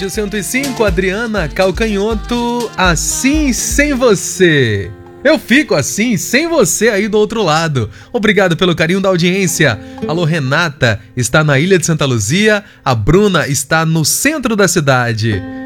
Rádio 105, Adriana Calcanhoto, assim sem você. Eu fico assim, sem você aí do outro lado. Obrigado pelo carinho da audiência. Alô, Renata está na Ilha de Santa Luzia. A Bruna está no centro da cidade.